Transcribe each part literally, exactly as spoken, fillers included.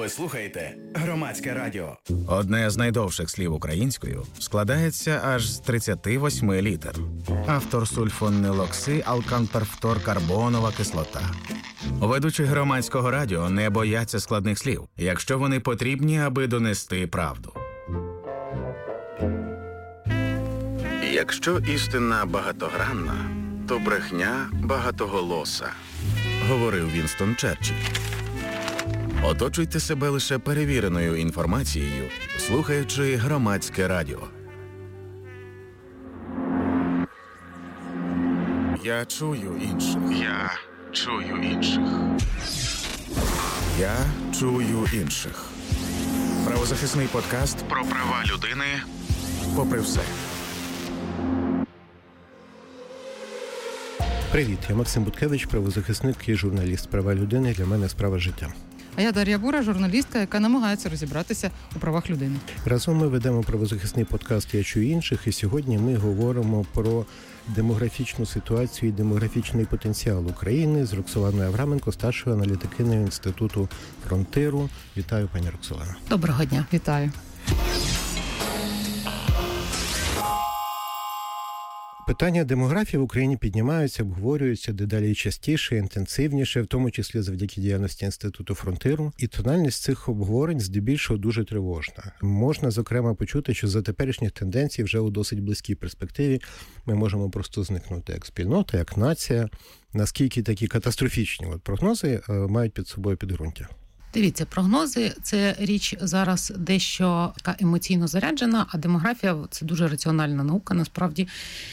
Ви слухаєте Громадське радіо. Одне з найдовших слів українською складається аж з тридцяти восьми літер. Автор сульфонилокси алканперфторкарбонова кислота. Ведучі Громадського радіо не бояться складних слів, якщо вони потрібні, аби донести правду. Якщо істина багатогранна, то брехня багатоголоса, говорив Вінстон Черчилль. Оточуйте себе лише перевіреною інформацією, слухаючи Громадське радіо. Я чую інших. Я чую інших. Я чую інших. Правозахисний подкаст про права людини попри все. Привіт, я Максим Буткевич, правозахисник і журналіст права людини. Для мене справа життя. А я Дар'я Бура, журналістка, яка намагається розібратися у правах людини. Разом ми ведемо правозахисний подкаст «Я чую інших», і сьогодні ми говоримо про демографічну ситуацію і демографічний потенціал України з Роксоланою Авраменко, старшою аналітикиною Інституту Фронтиру. Вітаю, пані Роксолано. Доброго дня. Вітаю. Питання демографії в Україні піднімаються, обговорюються дедалі частіше, інтенсивніше, в тому числі завдяки діяльності Інституту Фронтиру. І тональність цих обговорень здебільшого дуже тривожна. Можна, зокрема, почути, що за теперішніх тенденцій вже у досить близькій перспективі ми можемо просто зникнути як спільнота, як нація. Наскільки такі катастрофічні от прогнози мають під собою підґрунтя? Дивіться, прогнози – це річ зараз дещо така емоційно заряджена, а демографія – це дуже раціональна наука, насправді,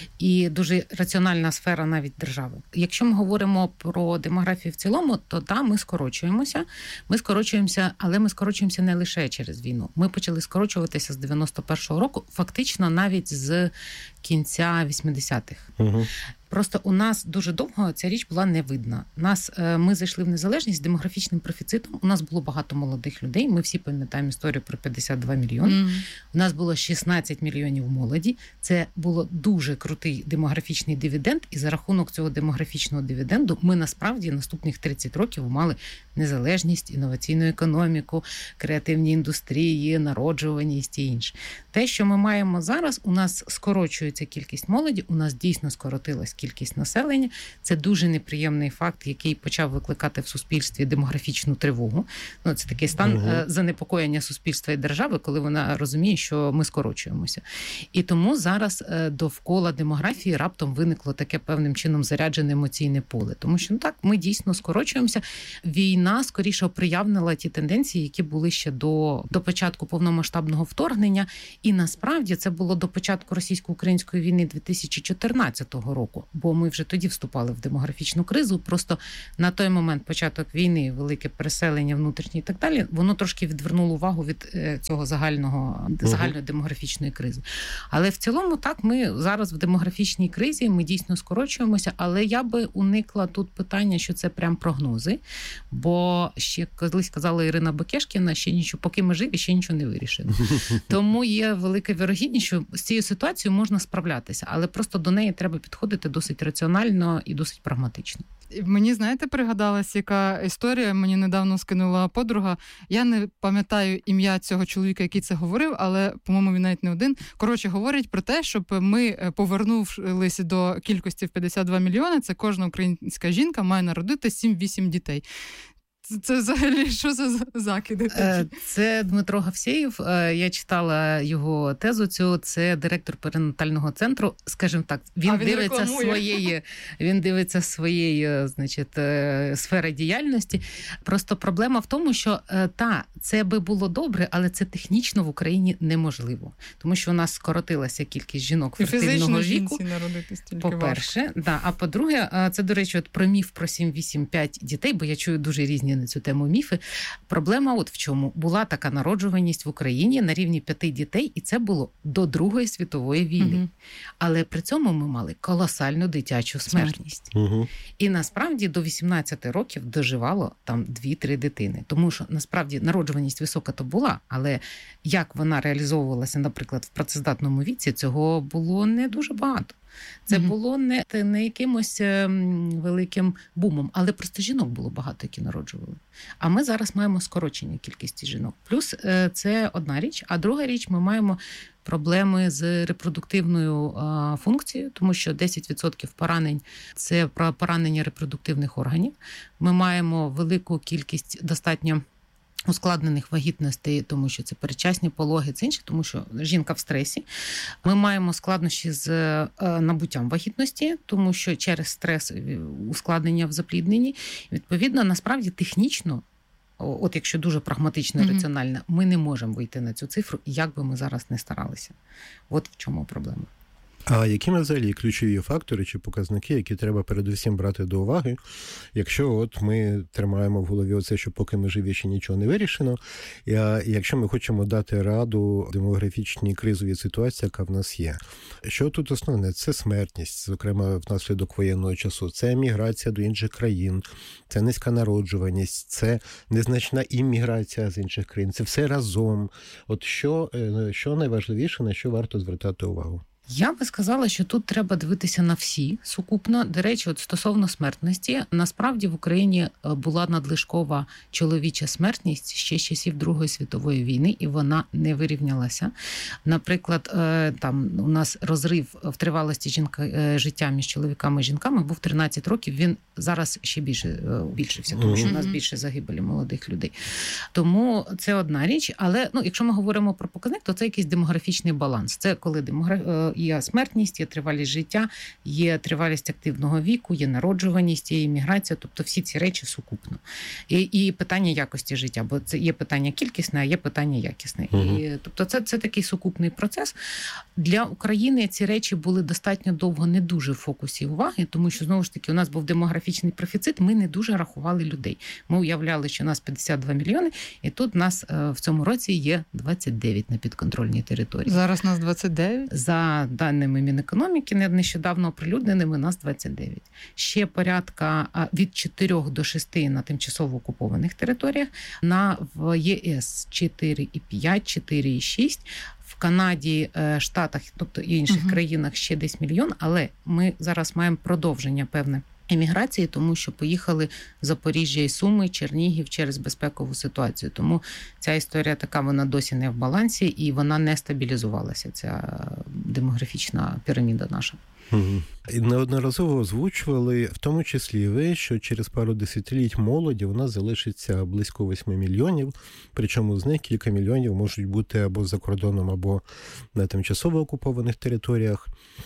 і дуже раціональна сфера навіть держави. Якщо ми говоримо про демографію в цілому, то так, ми скорочуємося. Ми скорочуємося, але ми скорочуємося не лише через війну. Ми почали скорочуватися з дев'яносто першого року, фактично навіть з кінця вісімдесятих. Угу. Просто у нас дуже довго ця річ була не видна. Нас, ми зайшли в незалежність з демографічним профіцитом. У нас було багато молодих людей. Ми всі пам'ятаємо історію про п'ятдесят два мільйони. Mm. У нас було шістнадцять мільйонів молоді. Це було дуже крутий демографічний дивіденд. І за рахунок цього демографічного дивіденду ми насправді наступних тридцять років мали незалежність, інноваційну економіку, креативні індустрії, народжуваність і інше. Те, що ми маємо зараз, у нас скорочується кількість молоді, у нас дійсно скоротилась кількість населення. Це дуже неприємний факт, який почав викликати в суспільстві демографічну тривогу. Ну, це такий стан угу. занепокоєння суспільства і держави, коли вона розуміє, що ми скорочуємося. І тому зараз довкола демографії раптом виникло таке певним чином заряджене емоційне поле. Тому що, ну так, ми дійсно скорочуємося. Війна, скоріше, оприявнила ті тенденції, які були ще до, до початку повномасштабного вторгнення. І насправді це було до початку російсько-української війни дві тисячі чотирнадцятого року. Бо ми вже тоді вступали в демографічну кризу. Просто на той момент початок війни, велике переселення внутрішнє і так далі, воно трошки відвернуло увагу від цього загального, угу. загальної демографічної кризи. Але в цілому так, ми зараз в демографічній кризі, ми дійсно скорочуємося, але я би уникла тут питання, що це прям прогнози, бо ще колись казала Ірина Бекешкіна, ще нічого, поки ми живі, ще нічого не вирішено. Тому є велика вірогідність, що з цією ситуацією можна справлятися, але просто до неї треба підходити досить раціонально і досить прагматично. Мені, знаєте, пригадалась, яка історія, мені недавно скинула подруга. Я не пам'ятаю ім'я цього чоловіка, який це говорив, але, по-моєму, він навіть не один. Коротше, говорить про те, щоб ми повернулися до кількості в п'ятдесят два мільйони, це кожна українська жінка має народити сім-вісім дітей. Це взагалі що за закиди такі? Це Дмитро Гавсєєв. Я читала його тезу цю. Це директор перинатального центру. Скажімо так, він, він дивиться своєї, він дивиться своєї, значить, сфери діяльності. Просто проблема в тому, що та, це би було добре, але це технічно в Україні неможливо. Тому що у нас скоротилася кількість жінок фертильного віку. По-перше, да, а по-друге, це, до речі, от про міф про сім-вісім-п'ять дітей, бо я чую дуже різні на цю тему міфи. Проблема от в чому. Була така народжуваність в Україні на рівні п'яти дітей, і це було до Другої світової війни. Угу. Але при цьому ми мали колосальну дитячу смертність. Угу. І насправді до вісімнадцяти років доживало там дві-три дитини. Тому що насправді народжуваність висока то була, але як вона реалізовувалася, наприклад, в працездатному віці, цього було не дуже багато. Це Мгм. було не, не якимось ем, великим бумом, але просто жінок було багато, які народжували. А ми зараз маємо скорочення кількості жінок. Плюс е, це одна річ, а друга річ, ми маємо проблеми з репродуктивною е, функцією, тому що десять відсотків поранень – це про поранення репродуктивних органів. Ми маємо велику кількість достатньо ускладнених вагітностей, тому що це передчасні пологи, це інше, тому що жінка в стресі. Ми маємо складнощі з е, набуттям вагітності, тому що через стрес ускладнення в заплідненні. Відповідно, насправді технічно, от якщо дуже прагматично і Мгм. раціонально, ми не можемо вийти на цю цифру, як би ми зараз не старалися. От в чому проблема. А які взагалі ключові фактори чи показники, які треба передусім брати до уваги, якщо от ми тримаємо в голові оце, що поки ми живі, ще нічого не вирішено, і а якщо ми хочемо дати раду демографічній кризовій ситуації, яка в нас є. Що тут основне? Це смертність, зокрема внаслідок воєнного часу, це еміграція до інших країн, це низька народжуваність, це незначна імміграція з інших країн, це все разом. От що, е, що найважливіше, на що варто звертати увагу? Я би сказала, що тут треба дивитися на всі сукупно. До речі, от стосовно смертності, насправді в Україні була надлишкова чоловіча смертність ще з часів Другої світової війни, і вона не вирівнялася. Наприклад, там у нас розрив в тривалості жінка, життя між чоловіками і жінками був тринадцять років, він зараз ще більше збільшився, тому що у нас більше загибелі молодих людей. Тому це одна річ, але ну, якщо ми говоримо про показник, то це якийсь демографічний баланс. Це коли демограф... є смертність, є тривалість життя, є тривалість активного віку, є народжуваність, є імміграція, тобто всі ці речі сукупно. І, і питання якості життя, бо це є питання кількісне, а є питання якісне. Угу. І, тобто це, це такий сукупний процес. Для України ці речі були достатньо довго не дуже в фокусі уваги, тому що, знову ж таки, у нас був демографічний профіцит, ми не дуже рахували людей. Ми уявляли, що у нас п'ятдесят два мільйони, і тут у нас в цьому році є двадцять дев'ять на підконтрольній території. Зараз нас двадцять дев'ять? За даними Мінекономіки, нещодавно оприлюдненими, у нас двадцять дев'ять. Ще порядка від чотирьох до шести на тимчасово окупованих територіях, на в ЄС чотири і п'ять, чотири і шість, в Канаді, Штатах, тобто і інших uh-huh. країнах ще десь мільйон, але ми зараз маємо продовження певне еміграції, тому що поїхали Запоріжжя і Суми, Чернігів через безпекову ситуацію. Тому ця історія така, вона досі не в балансі і вона не стабілізувалася, ця демографічна піраміда наша. Угу. І неодноразово озвучували, в тому числі ви, що через пару десятиліть молоді у нас залишиться близько восьми мільйонів, причому з них кілька мільйонів можуть бути або за кордоном, або на тимчасово окупованих територіях.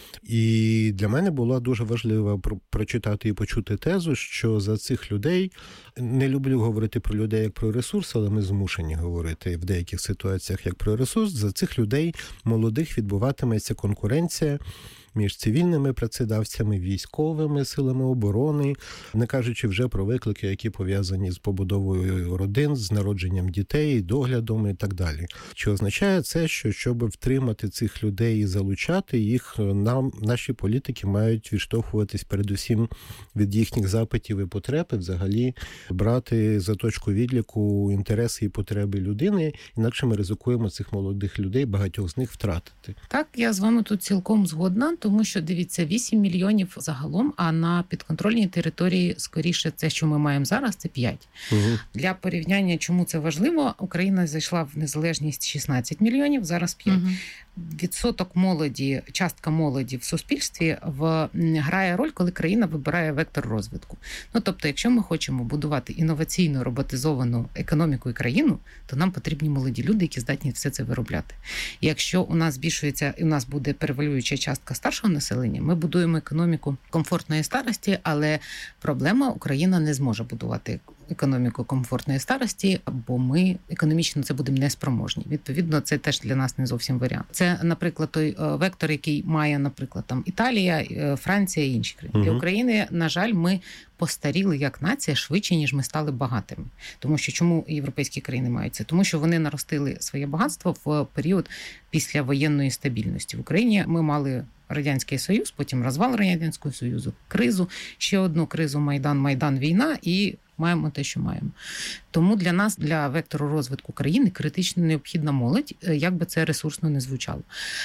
І для мене було дуже важливо прочитати і почути тезу, що за цих людей, не люблю говорити про людей як про ресурс, але ми змушені говорити в деяких ситуаціях як про ресурс, за цих людей молодих відбуватиметься конкуренція між цивільними працедавцями, військовими силами оборони, не кажучи вже про виклики, які пов'язані з побудовою родин, з народженням дітей, доглядом і так далі. Чи означає це, що щоб втримати цих людей і залучати їх, нам наші політики мають відштовхуватись передусім від їхніх запитів і потреб, і взагалі брати за точку відліку інтереси і потреби людини, інакше ми ризикуємо цих молодих людей, багатьох з них втратити. Так, я з вами тут цілком згодна, тому що, дивіться, вісім мільйонів загалом, а на підконтрольній території, скоріше, це, що ми маємо зараз, це п'ять. Угу. Для порівняння, чому це важливо, Україна зайшла в незалежність шістнадцять мільйонів, зараз п'ять. Угу. Відсоток молоді, частка молоді в суспільстві в, грає роль, коли країна вибирає вектор розвитку. Ну, тобто, якщо ми хочемо будувати інноваційну, роботизовану економіку і країну, то нам потрібні молоді люди, які здатні все це виробляти. І якщо у нас збільшується, і у нас буде перевалююча частка старшого населення, ми будуємо економіку комфортної старості, але проблема, Україна не зможе будувати економіку комфортної старості, бо ми економічно це будемо неспроможні. Відповідно, це теж для нас не зовсім варіант. Це, наприклад, той вектор, який має, наприклад, там Італія, Франція і інші країни. Угу. Для України, на жаль, ми постаріли як нація швидше, ніж ми стали багатими. Тому що чому європейські країни мають це? Тому що вони наростили своє багатство в період після воєнної стабільності. В Україні ми мали Радянський Союз, потім розвал Радянського Союзу, кризу, ще одну кризу, Майдан, Майдан, війна, і маємо те, що маємо. Тому для нас, для вектору розвитку країни, критично необхідна молодь, як би це ресурсно не звучало.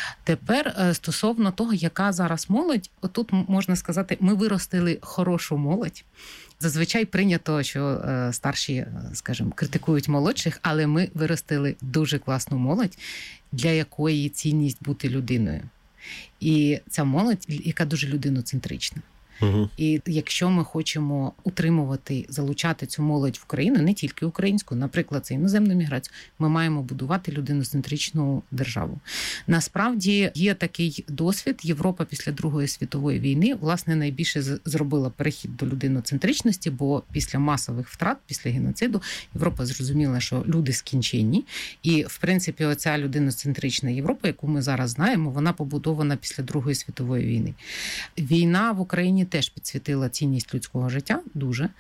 Тепер стосовно того, яка зараз молодь, отут можна сказати, ми виростили хорошу молодь. Зазвичай прийнято, що старші, скажімо, критикують молодших, але ми виростили дуже класну молодь, для якої цінність бути людиною. І ця молодь, яка дуже людиноцентрична. Угу. І якщо ми хочемо утримувати, залучати цю молодь в Україну, не тільки українську, наприклад, це іноземну міграцію, ми маємо будувати людиноцентричну державу. Насправді є такий досвід. Європа після Другої світової війни, власне, найбільше зробила перехід до людиноцентричності, бо після масових втрат, після геноциду, Європа зрозуміла, що люди скінченні. І, в принципі, оця людиноцентрична Європа, яку ми зараз знаємо, вона побудована після Другої світової війни. Війна в Україні теж підсвітила цінність людського життя дуже.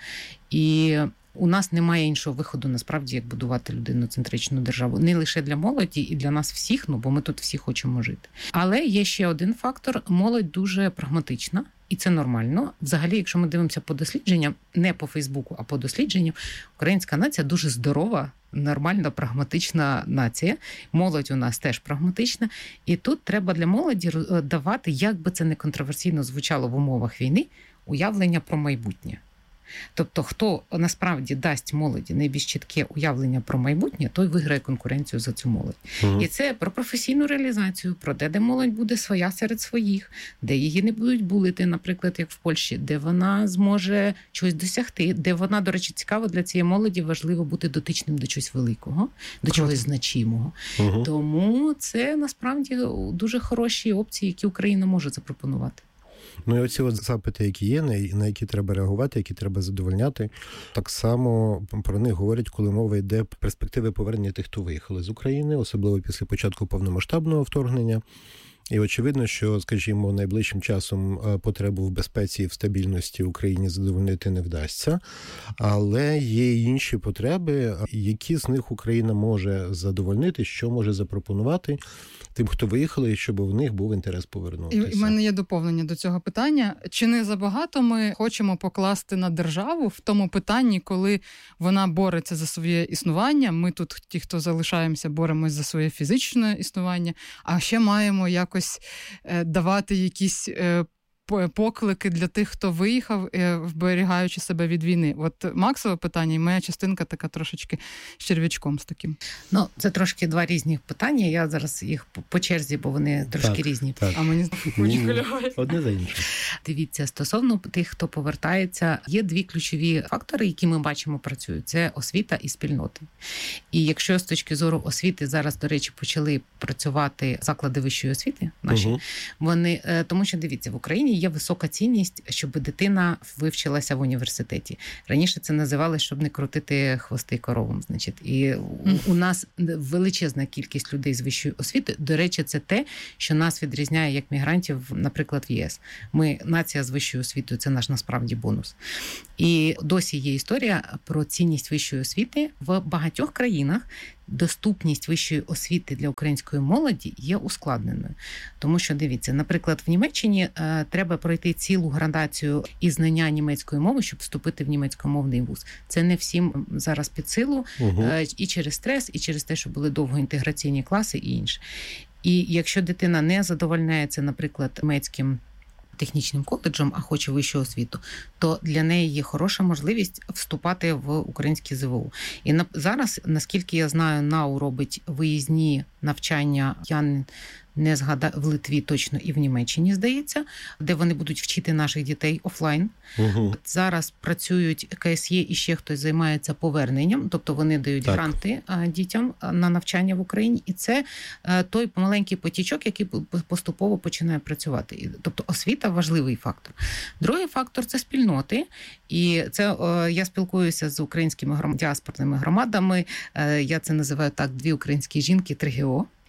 І у нас немає іншого виходу, насправді, як будувати людиноцентричну державу. Не лише для молоді і для нас всіх, ну, бо ми тут всі хочемо жити. Але є ще один фактор. Молодь дуже прагматична. І це нормально. Взагалі, якщо ми дивимося по дослідженням, не по Фейсбуку, а по дослідженням, українська нація дуже здорова, нормальна, прагматична нація. Молодь у нас теж прагматична. І тут треба для молоді давати, як би це не контроверсійно звучало в умовах війни, уявлення про майбутнє. Тобто, хто насправді дасть молоді найбільш чітке уявлення про майбутнє, той виграє конкуренцію за цю молодь. Угу. І це про професійну реалізацію, про те, де молодь буде своя серед своїх, де її не будуть булити, наприклад, як в Польщі, де вона зможе щось досягти, де вона, до речі, цікаво, для цієї молоді важливо бути дотичним до чогось великого, до чогось значимого. Угу. Тому це, насправді, дуже хороші опції, які Україна може запропонувати. Ну і оці от запити, які є, на які треба реагувати, які треба задовольняти, так само про них говорять, коли мова йде про перспективи повернення тих, хто виїхали з України, особливо після початку повномасштабного вторгнення. І очевидно, що, скажімо, найближчим часом потребу в безпеці і в стабільності Україні задовольнити не вдасться, але є інші потреби, які з них Україна може задовольнити, що може запропонувати тим, хто виїхали, щоб у них був інтерес повернутися. І в мене є доповнення до цього питання. Чи не забагато ми хочемо покласти на державу в тому питанні, коли вона бореться за своє існування, ми тут, ті, хто залишаємося, боремось за своє фізичне існування, а ще маємо якось давати якісь поклики для тих, хто виїхав, вберігаючи себе від війни. От Максове питання, і моя частинка така трошечки з черв'ячком з таким. Ну, це трошки два різні питання. Я зараз їх по черзі, бо вони трошки так, різні. Так. А мені лягає. Одне за інше. Дивіться, стосовно тих, хто повертається, є дві ключові фактори, які ми бачимо працюють. Це освіта і спільноти. І якщо з точки зору освіти зараз, до речі, почали працювати заклади вищої освіти наші, угу. вони, тому що, дивіться, в Україні є висока цінність, щоб дитина вивчилася в університеті. Раніше це називали, щоб не крутити хвости коровам. Значить. І у, у нас величезна кількість людей з вищою освітою. До речі, це те, що нас відрізняє як мігрантів, наприклад, в ЄС. Ми нація з вищою освітою, це наш насправді бонус. І досі є історія про цінність вищої освіти в багатьох країнах. Доступність вищої освіти для української молоді є ускладненою. Тому що, дивіться, наприклад, в Німеччині е, треба пройти цілу градацію і знання німецької мови, щоб вступити в німецькомовний вуз. Це не всім зараз під силу, угу. е, і через стрес, і через те, що були довгоінтеграційні класи і інше. І якщо дитина не задовольняється, наприклад, німецьким технічним коледжем, а хоче вищу освіту, то для неї є хороша можливість вступати в українські ЗВУ. І на, зараз, наскільки я знаю, НАУ робить виїзні навчання, я не згадаю, в Литві точно і в Німеччині, здається, де вони будуть вчити наших дітей офлайн. Угу. Зараз працюють КСЄ і ще хтось займається поверненням, тобто вони дають так. гранти дітям на навчання в Україні, і це той помаленький потічок, який поступово починає працювати. Тобто освіта – важливий фактор. Другий фактор – це спільноти, і це я спілкуюся з українськими гром... діаспорними громадами, я це називаю так, дві українські жінки, три ге о.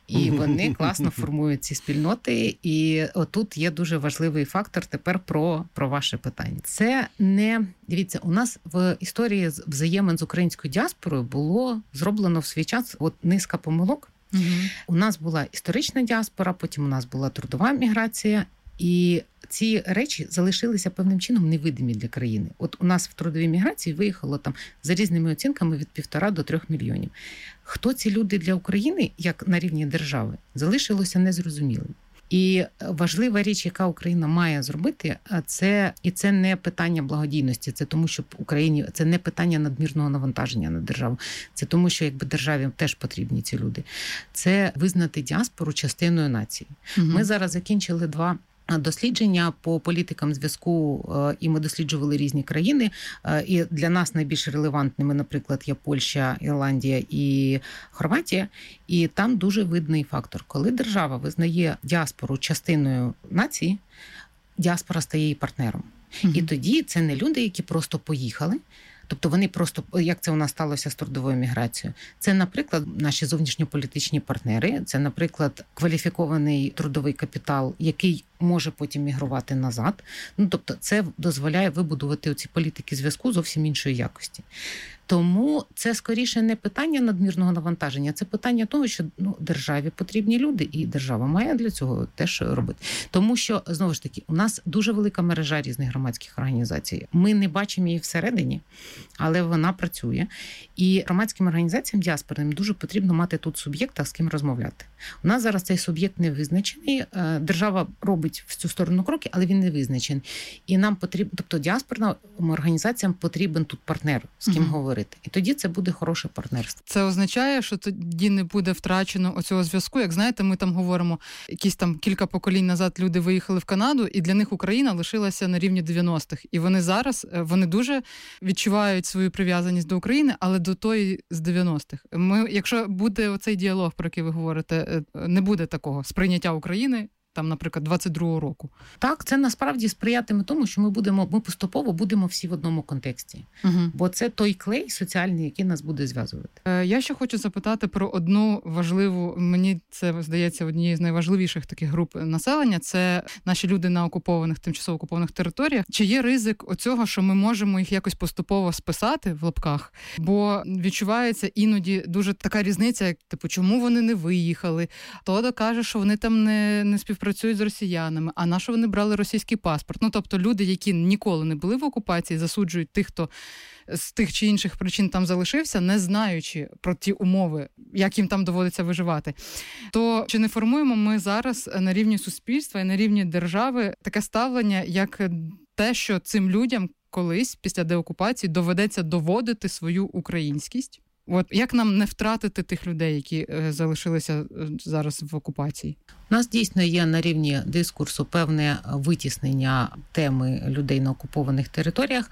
І вони класно формують ці спільноти. І отут є дуже важливий фактор тепер про, про ваше питання. Це не, дивіться, у нас в історії взаємин з українською діаспорою було зроблено в свій час от низка помилок. Угу. У нас була історична діаспора, потім у нас була трудова міграція, і ці речі залишилися певним чином невидимі для країни. От у нас в трудовій міграції виїхало там за різними оцінками від півтора до трьох мільйонів. Хто ці люди для України, як на рівні держави, залишилося незрозумілим. І важлива річ, яка Україна має зробити, це і це не питання благодійності, це тому, що Україні це не питання надмірного навантаження на державу. Це тому, що якби державі теж потрібні ці люди. Це визнати діаспору частиною нації. Угу. Ми зараз закінчили два дослідження по політикам зв'язку, і ми досліджували різні країни. І для нас найбільш релевантними, наприклад, є Польща, Ірландія і Хорватія. І там дуже видний фактор. Коли держава визнає діаспору частиною нації, діаспора стає її партнером. Mm-hmm. І тоді це не люди, які просто поїхали. Тобто вони просто, як це у нас сталося з трудовою міграцією, це, наприклад, наші зовнішньополітичні партнери, це, наприклад, кваліфікований трудовий капітал, який може потім мігрувати назад. Ну, тобто це дозволяє вибудувати ці політики зв'язку зовсім іншої якості. Тому це скоріше не питання надмірного навантаження, це питання того, що ну, державі потрібні люди, і держава має для цього теж робити. Тому що, знову ж таки, у нас дуже велика мережа різних громадських організацій. Ми не бачимо її всередині, але вона працює. І громадським організаціям діаспорним дуже потрібно мати тут суб'єкта, з ким розмовляти. У нас зараз цей суб'єкт не визначений. Держава робить в цю сторону кроки, але він не визначений. І нам потрібно, тобто діаспорним організаціям потрібен тут партнер, з ким mm-hmm. говорити. І тоді це буде хороше партнерство. Це означає, що тоді не буде втрачено оцього зв'язку. Як знаєте, ми там говоримо, якісь там кілька поколінь назад люди виїхали в Канаду, і для них Україна лишилася на рівні дев'яностих. І вони зараз, вони дуже відчувають свою прив'язаність до України, але до тої з дев'яностих. Ми, якщо буде оцей діалог, про який ви говорите, не буде такого сприйняття України, там, наприклад, двадцять другого року. Так, це насправді сприятиме тому, що ми будемо, ми поступово будемо всі в одному контексті. Угу. Бо це той клей соціальний, який нас буде зв'язувати. Я ще хочу запитати про одну важливу, мені це здається, однією з найважливіших таких груп населення, це наші люди на окупованих, тимчасово окупованих територіях. Чи є ризик оцього, що ми можемо їх якось поступово списати в лапках? Бо відчувається іноді дуже така різниця, як, типу, чому вони не виїхали? Хто каже, що вони там не, не співпрацюють працюють з росіянами, а на що вони брали російський паспорт? Ну, тобто люди, які ніколи не були в окупації, засуджують тих, хто з тих чи інших причин там залишився, не знаючи про ті умови, як їм там доводиться виживати. То чи не формуємо ми зараз на рівні суспільства і на рівні держави таке ставлення, як те, що цим людям колись після деокупації доведеться доводити свою українськість? От як нам не втратити тих людей, які е, залишилися зараз в окупації? У нас дійсно є на рівні дискурсу певне витіснення теми людей на окупованих територіях.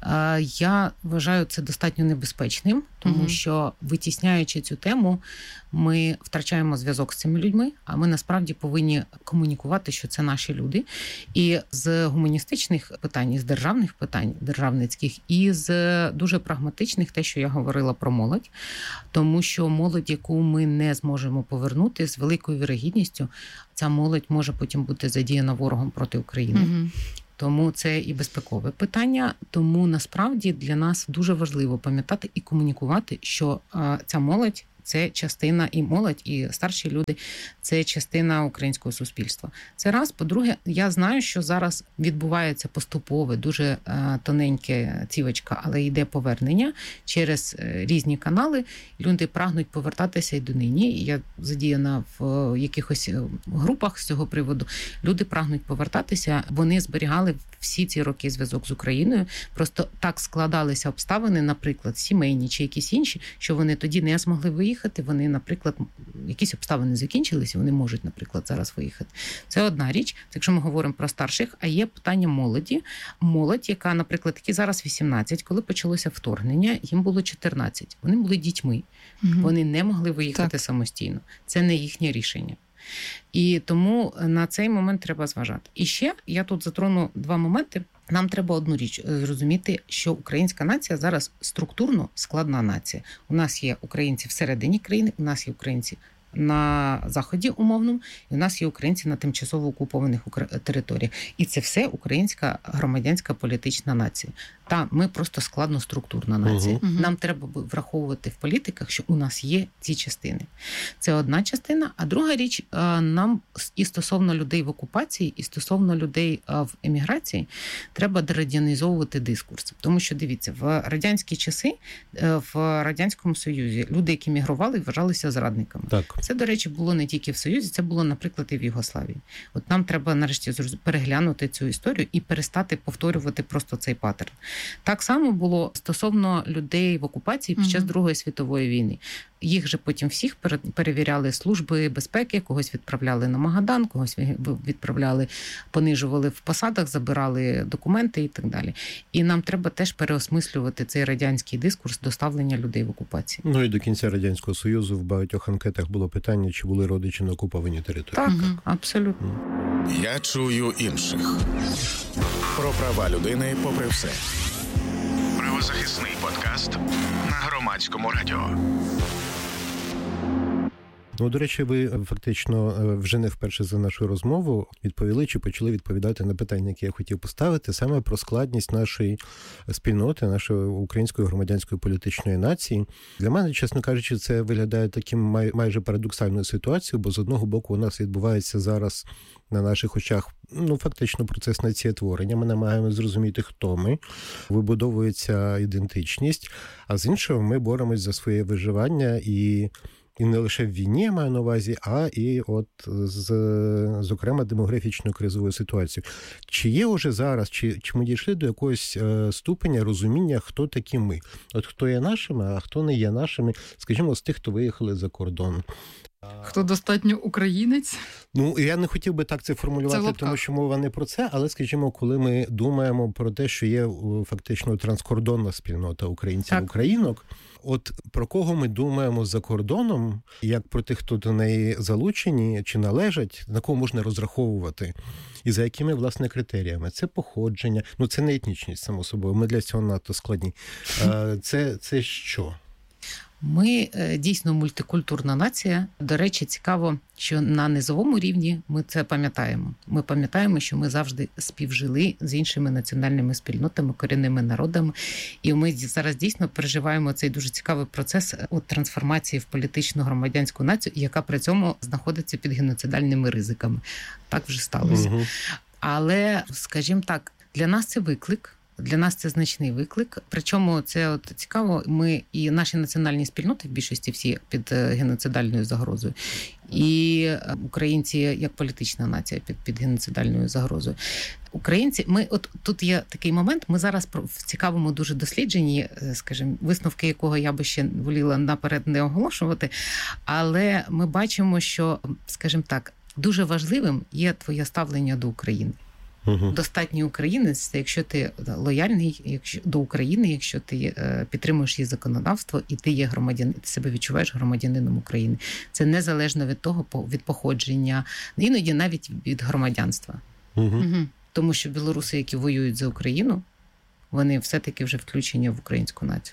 Я вважаю це достатньо небезпечним, тому угу. що, витісняючи цю тему, ми втрачаємо зв'язок з цими людьми, а ми насправді повинні комунікувати, що це наші люди. І з гуманістичних питань, і з державних питань, державницьких, і з дуже прагматичних, те, що я говорила про молодь, тому що молодь, яку ми не зможемо повернути, з великою вірогідністю, ця молодь може потім бути задіяна ворогом проти України. Угу. Тому це і безпекове питання. Тому насправді для нас дуже важливо пам'ятати і комунікувати, що а, ця молодь – це частина, і молодь, і старші люди – це частина українського суспільства. Це раз. По-друге, я знаю, що зараз відбувається поступове, дуже е, тоненьке цівочка, але йде повернення через е, різні канали. Люди прагнуть повертатися і донині. Я задіяна в е, якихось групах з цього приводу. Люди прагнуть повертатися. Вони зберігали всі ці роки зв'язок з Україною. Просто так складалися обставини, наприклад, сімейні чи якісь інші, що вони тоді не змогли виїхати. Вони, наприклад, якісь обставини закінчилися, вони можуть, наприклад, зараз виїхати. Це одна річ, якщо ми говоримо про старших, а є питання молоді. Молодь, яка, наприклад, які зараз вісімнадцять, коли почалося вторгнення, їм було чотирнадцять. Вони були дітьми. Угу. Вони не могли виїхати так. самостійно. Це не їхнє рішення. І тому на цей момент треба зважати. І ще я тут затрону два моменти. Нам треба одну річ зрозуміти, що українська нація зараз структурно складна нація. У нас є українці всередині країни, у нас є українці на Заході умовному, і у нас є українці на тимчасово окупованих територіях. І це все українська громадянська політична нація. Та ми просто складноструктурна нація. Угу. Нам треба враховувати в політиках, що у нас є ці частини. Це одна частина. А друга річ, нам і стосовно людей в окупації, і стосовно людей в еміграції треба дерадянізовувати дискурс. Тому що, дивіться, в радянські часи, в Радянському Союзі люди, які мігрували, вважалися зрадниками. Так. Це, до речі, було не тільки в Союзі, це було, наприклад, і в Югославії. От нам треба нарешті переглянути цю історію і перестати повторювати просто цей паттерн. Так само було стосовно людей в окупації під час Другої світової війни. Їх же потім всіх перевіряли служби безпеки, когось відправляли на Магадан, когось відправляли, понижували в посадах, забирали документи і так далі. І нам треба теж переосмислювати цей радянський дискурс доставлення людей в окупації. Ну і до кінця Радянського Союзу в багатьох анкетах було питання, чи були родичі на окупованій території. Так, угу. Абсолютно. Я чую інших. Про права людини попри все. Правозахисний подкаст на Громадському радіо. Ну, до речі, ви фактично вже не вперше за нашу розмову відповіли чи почали відповідати на питання, які я хотів поставити, саме про складність нашої спільноти, нашої української громадянської політичної нації. Для мене, чесно кажучи, це виглядає таким май, майже парадоксальною ситуацією, бо з одного боку у нас відбувається зараз на наших очах, ну, фактично процес націєтворення. Ми намагаємося зрозуміти, хто ми, вибудовується ідентичність, а з іншого ми боремось за своє виживання і І не лише в війні, я маю на увазі, а і от з, зокрема, демографічною кризовою ситуацією. Чи є вже зараз, чи, чи ми дійшли до якогось е, ступеня розуміння, хто такі ми? От хто є нашими, а хто не є нашими, скажімо, з тих, хто виїхали за кордон. Хто достатньо українець? Ну, я не хотів би так це формулювати, це тому що мова не про це, але, скажімо, коли ми думаємо про те, що є фактично транскордонна спільнота українців-українок, от про кого ми думаємо за кордоном, як про тих, хто до неї залучені чи належать, на кого можна розраховувати, і за якими, власне, критеріями? Це походження, ну це не етнічність, само собою, ми для цього надто складні. Це, це що? Ми дійсно мультикультурна нація. До речі, цікаво, що на низовому рівні ми це пам'ятаємо. Ми пам'ятаємо, що ми завжди співжили з іншими національними спільнотами, корінними народами. І ми зараз дійсно переживаємо цей дуже цікавий процес от трансформації в політичну громадянську націю, яка при цьому знаходиться під геноцидальними ризиками. Так вже сталося. Угу. Але, скажімо так, для нас це виклик. Для нас це значний виклик. Причому це от цікаво, ми і наші національні спільноти, в більшості всі під геноцидальною загрозою, і українці як політична нація під, під геноцидальною загрозою. Українці, ми от тут є такий момент, ми зараз в цікавому дуже дослідженні, скажімо, висновки якого я би ще воліла наперед не оголошувати, але ми бачимо, що, скажімо так, дуже важливим є твоє ставлення до України. Угу. Достатній українець, це якщо ти лояльний якщо, до України, якщо ти е, підтримуєш її законодавство і ти є громадян, ти себе відчуваєш громадянином України. Це незалежно від того, від походження, іноді навіть від громадянства. Угу. Угу. Тому що білоруси, які воюють за Україну, вони все-таки вже включені в українську націю.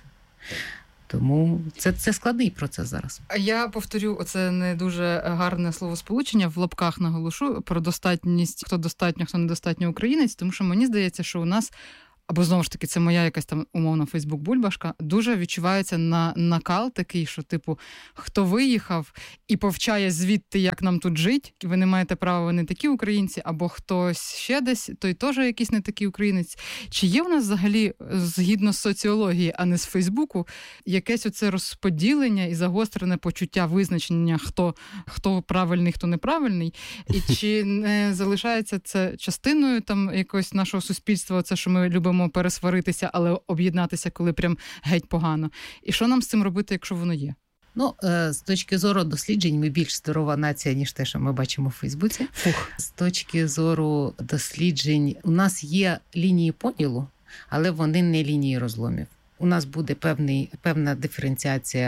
Тому це, це складний процес зараз. Я повторю, оце не дуже гарне словосполучення, в лапках наголошу про достатність, хто достатньо, хто недостатньо українець, тому що мені здається, що у нас, або знову ж таки, це моя якась там умовна Фейсбук-бульбашка, дуже відчувається на накал такий, що, типу, хто виїхав і повчає звідти, як нам тут жить, ви не маєте права, ви не такі українці, або хтось ще десь, той теж якийсь не такий українець. Чи є у нас взагалі, згідно з соціології, а не з Фейсбуку, якесь оце розподілення і загострене почуття визначення, хто, хто правильний, хто неправильний? І чи не залишається це частиною там якогось нашого суспільства, це, що ми любимо пересваритися, але об'єднатися, коли прям геть погано. І що нам з цим робити, якщо воно є? Ну, з точки зору досліджень, ми більш здорова нація, ніж те, що ми бачимо в Фейсбуці. Фух. З точки зору досліджень, у нас є лінії поділу, але вони не лінії розломів. У нас буде певний, певна диференціація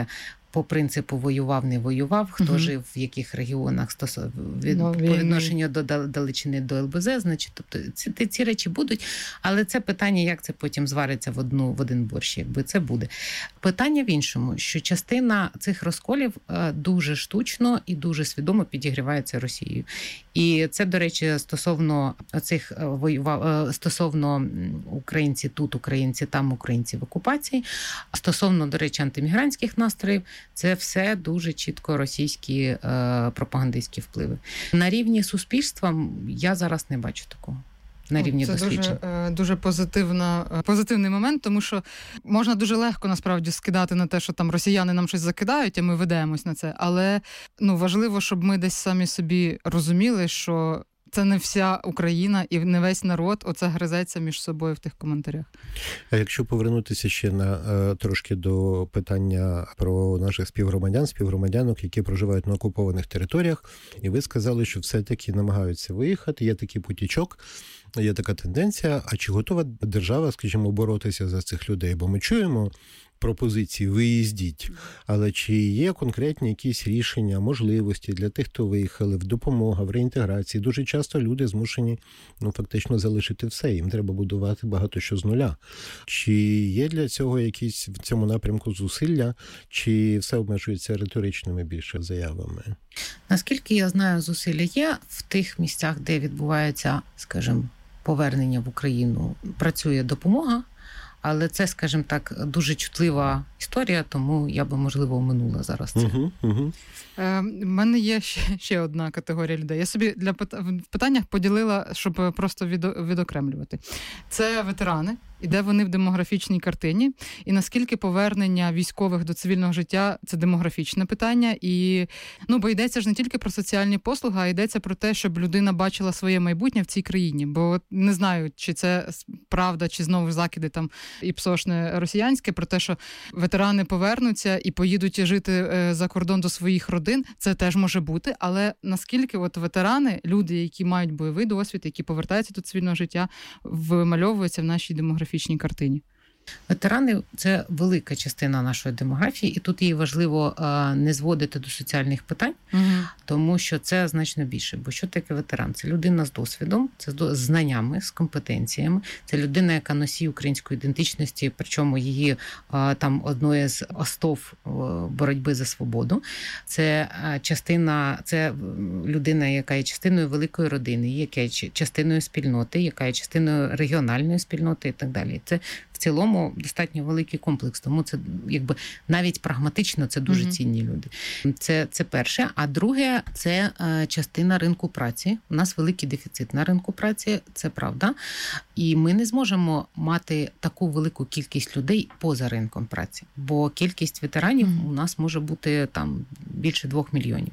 по принципу воював, не воював, хто угу. жив в яких регіонах стосов... від... ну, по відношенню до Далечини, до ел бе зет, значить, тобто ці, ці речі будуть, але це питання, як це потім звариться в одну в один борщ, якби це буде. Питання в іншому, що частина цих розколів дуже штучно і дуже свідомо підігрівається Росією. І це, до речі, стосовно цих воював стосовно українці тут, українці там, українці в окупації, стосовно, до речі, антимігрантських настроїв, це все дуже чітко російські е, пропагандистські впливи. На рівні суспільства я зараз не бачу такого. На рівні це досліджень. Дуже, дуже позитивна, позитивний момент, тому що можна дуже легко насправді скидати на те, що там росіяни нам щось закидають, і ми ведемось на це. Але ну, важливо, щоб ми десь самі собі розуміли, що це не вся Україна і не весь народ оце гризеться між собою в тих коментарях. А якщо повернутися ще на трошки до питання про наших співгромадян, співгромадянок, які проживають на окупованих територіях, і ви сказали, що все-таки намагаються виїхати, є такий потічок, є така тенденція, а чи готова держава, скажімо, боротися за цих людей? Бо ми чуємо пропозиції «виїздіть», але чи є конкретні якісь рішення, можливості для тих, хто виїхали, в допомога, в реінтеграції? Дуже часто люди змушені, ну, фактично залишити все, їм треба будувати багато що з нуля. Чи є для цього якісь в цьому напрямку зусилля, чи все обмежується риторичними більше заявами? Наскільки я знаю, зусилля є в тих місцях, де відбувається, скажімо, повернення в Україну, працює допомога, але це, скажімо так, дуже чутлива історія, тому я би, можливо, оминула зараз це. Угу, угу. Е, в мене є ще, ще одна категорія людей. Я собі для в питаннях поділила, щоб просто від, відокремлювати. Це ветерани, і де вони в демографічній картині, і наскільки повернення військових до цивільного життя – це демографічне питання. І, ну, бо йдеться ж не тільки про соціальні послуги, а йдеться про те, щоб людина бачила своє майбутнє в цій країні. Бо не знаю, чи це правда, чи знову закиди там і псошне росіянське, про те, що ветерани повернуться і поїдуть жити за кордон до своїх родин. Це теж може бути, але наскільки от ветерани, люди, які мають бойовий досвід, які повертаються до цивільного життя, вимальовуються в нашій демографічній картині? Ветерани – це велика частина нашої демографії, і тут їй важливо не зводити до соціальних питань, угу. тому що це значно більше. Бо що таке ветеран? Це людина з досвідом, це з знаннями, з компетенціями, це людина, яка носій української ідентичності, причому її там одної з основ боротьби за свободу. Це частина, це людина, яка є частиною великої родини, яка є частиною спільноти, яка є частиною регіональної спільноти і так далі. Це в цілому достатньо великий комплекс, тому це якби навіть прагматично це дуже mm-hmm. цінні люди. Це, це перше. А друге, це е, частина ринку праці. У нас великий дефіцит на ринку праці, це правда. І ми не зможемо мати таку велику кількість людей поза ринком праці, бо кількість ветеранів mm-hmm. у нас може бути там більше двох мільйонів.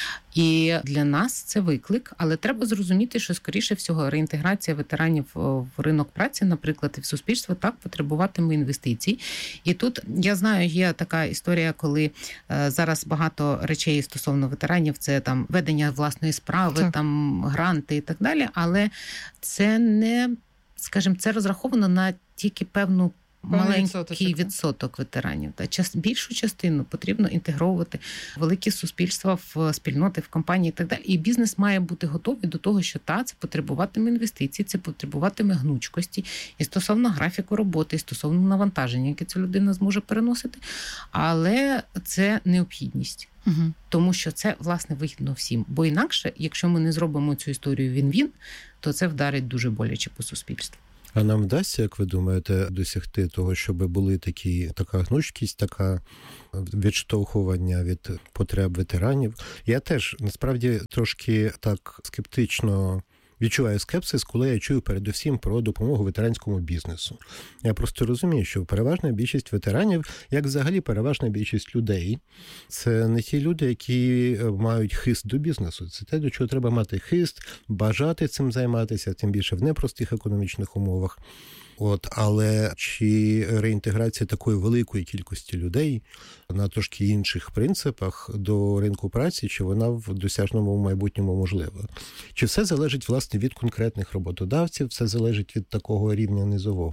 І для нас це виклик, але треба зрозуміти, що, скоріше всього, реінтеграція ветеранів в ринок праці, наприклад, і в суспільство, так, потребуватиме інвестицій. І тут, я знаю, є така історія, коли е, зараз багато речей стосовно ветеранів, це там ведення власної справи, так. там гранти і так далі, але це не, скажімо, це розраховано на тільки певну маленький відсоток ветеранів. Та час більшу частину потрібно інтегровувати в великі суспільства, в спільноти, в компанії і так далі. І бізнес має бути готовий до того, що та це потребуватиме інвестицій, це потребуватиме гнучкості і стосовно графіку роботи, і стосовно навантаження, яке ця людина зможе переносити. Але це необхідність. Угу. Тому що це, власне, вигідно всім. Бо інакше, якщо ми не зробимо цю історію він-він, то це вдарить дуже боляче по суспільству. А нам вдасться, як ви думаєте, досягти того, щоб були такі, така гнучкість, така відштовхування від потреб ветеранів? Я теж, насправді, трошки так скептично відчуваю скепсис, коли я чую передусім про допомогу ветеранському бізнесу. Я просто розумію, що переважна більшість ветеранів, як взагалі переважна більшість людей, це не ті люди, які мають хист до бізнесу. Це те, до чого треба мати хист, бажати цим займатися, тим більше в непростих економічних умовах. От, але чи реінтеграція такої великої кількості людей на трошки інших принципах до ринку праці, чи вона в досяжному майбутньому можлива? Чи все залежить, власне, від конкретних роботодавців, все залежить від такого рівня низового?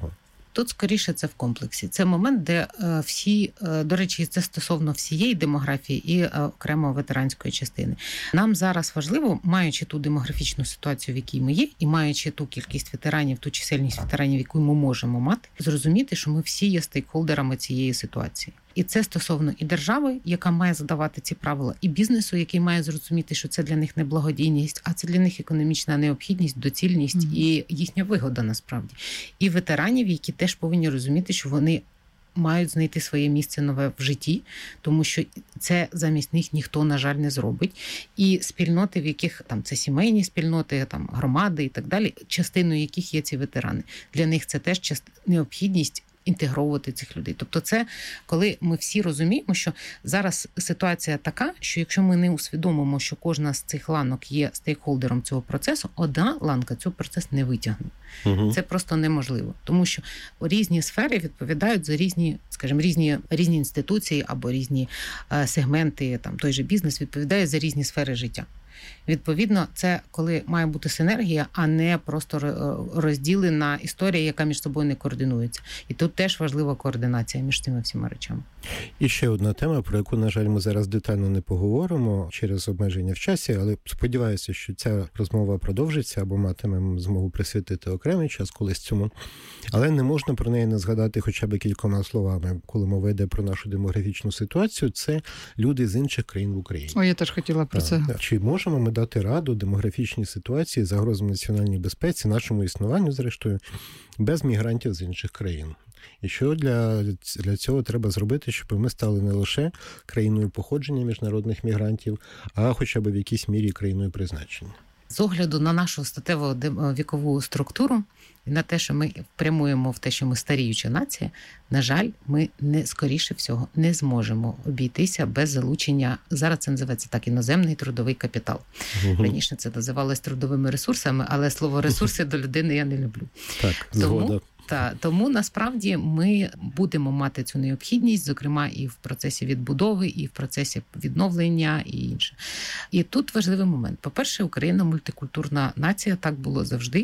Тут, скоріше, це в комплексі. Це момент, де е, всі, е, до речі, це стосовно всієї демографії і е, окремо ветеранської частини. Нам зараз важливо, маючи ту демографічну ситуацію, в якій ми є, і маючи ту кількість ветеранів, ту чисельність ветеранів, яку ми можемо мати, зрозуміти, що ми всі є стейкхолдерами цієї ситуації. І це стосовно і держави, яка має задавати ці правила, і бізнесу, який має зрозуміти, що це для них не благодійність, а це для них економічна необхідність, доцільність mm-hmm. і їхня вигода насправді. І ветеранів, які теж повинні розуміти, що вони мають знайти своє місце нове в житті, тому що це замість них ніхто, на жаль, не зробить. І спільноти, в яких там це сімейні спільноти, там громади і так далі, частиною яких є ці ветерани. Для них це теж част... необхідність інтегровувати цих людей. Тобто це, коли ми всі розуміємо, що зараз ситуація така, що якщо ми не усвідомимо, що кожна з цих ланок є стейкхолдером цього процесу, одна ланка цього процесу не витягне. Угу. Це просто неможливо. Тому що різні сфери відповідають за різні, скажімо, різні, різні інституції або різні е, сегменти, там, той же бізнес відповідає за різні сфери життя. Відповідно, це коли має бути синергія, а не просто розділена історія, яка між собою не координується. І тут теж важлива координація між цими всіма речами. І ще одна тема, про яку, на жаль, ми зараз детально не поговоримо через обмеження в часі, але сподіваюся, що ця розмова продовжиться або матимемо змогу присвятити окремий час колись цьому. Але не можна про неї не згадати хоча б кількома словами, коли мова йде про нашу демографічну ситуацію. Це люди з інших країн в Україні. О, я теж хотіла про це. Так. Чи можемо ми дати раду демографічній ситуації, загрозам національній безпеці, нашому існуванню, зрештою, без мігрантів з інших країн? І що для, для цього треба зробити, щоб ми стали не лише країною походження міжнародних мігрантів, а хоча б в якійсь мірі країною призначення? З огляду на нашу статеву вікову структуру і на те, що ми прямуємо в те, що ми старіюча нація, на жаль, ми не скоріше всього не зможемо обійтися без залучення, зараз це називається так, іноземний трудовий капітал. Угу. Раніше це називалось трудовими ресурсами, але слово ресурси до людини я не люблю. Так, згода. Тому, та, тому насправді ми будемо мати цю необхідність, зокрема і в процесі відбудови, і в процесі відновлення, і інше. І тут важливий момент. По-перше, Україна мультикультурна нація, так було завжди.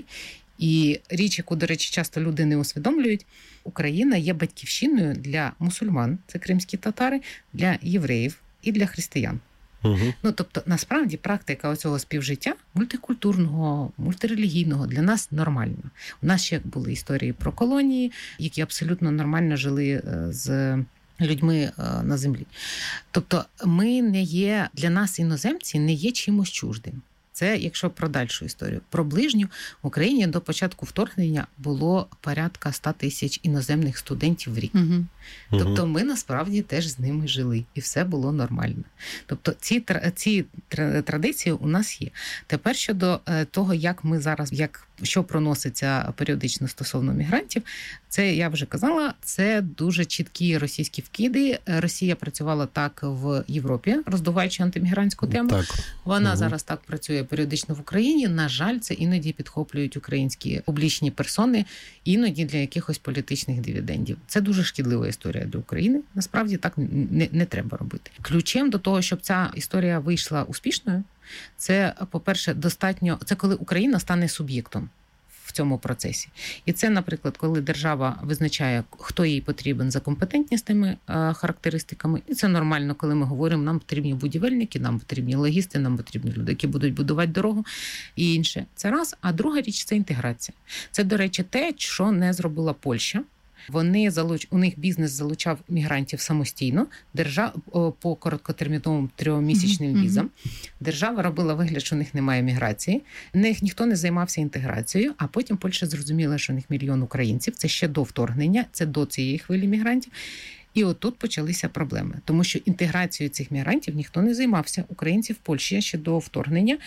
І річ, яку, до речі, часто люди не усвідомлюють, Україна є батьківщиною для мусульман, це кримські татари, для євреїв і для християн. Угу. Ну, тобто, насправді, практика оцього співжиття мультикультурного, мультирелігійного для нас нормальна. У нас ще були історії про колонії, які абсолютно нормально жили з людьми на землі. Тобто, ми не є, для нас іноземці не є чимось чуждим. Це, якщо про дальшу історію. Про ближню в Україні до початку вторгнення було порядка ста тисяч іноземних студентів в рік. Угу. Тобто ми насправді теж з ними жили, і все було нормально. Тобто ці, ці традиції у нас є. Тепер щодо того, як ми зараз, як, що проноситься періодично стосовно мігрантів, це, я вже казала, це дуже чіткі російські вкиди. Росія працювала так в Європі, роздуваючи антимігрантську тему. Так. Вона угу. зараз так працює періодично в Україні. На жаль, це іноді підхоплюють українські публічні персони, іноді для якихось політичних дивідендів. Це дуже шкідлива історія для України. Насправді так не, не треба робити. Ключем до того, щоб ця історія вийшла успішною, це, по-перше, достатньо, це коли Україна стане суб'єктом в цьому процесі. І це, наприклад, коли держава визначає, хто їй потрібен за компетентністими е, характеристиками. І це нормально, коли ми говоримо, нам потрібні будівельники, нам потрібні логісти, нам потрібні люди, які будуть будувати дорогу і інше. Це раз. А друга річ – це інтеграція. Це, до речі, те, що не зробила Польща. Вони залуч... У них бізнес залучав мігрантів самостійно, держав... по короткотерміновим трьохмісячним mm-hmm. візам. Держава робила вигляд, що у них немає міграції. У них ніхто не займався інтеграцією, а потім Польща зрозуміла, що у них мільйон українців. Це ще до вторгнення, це до цієї хвилі мігрантів. І отут почалися проблеми, тому що інтеграцією цих мігрантів ніхто не займався. Українці в Польщі ще до вторгнення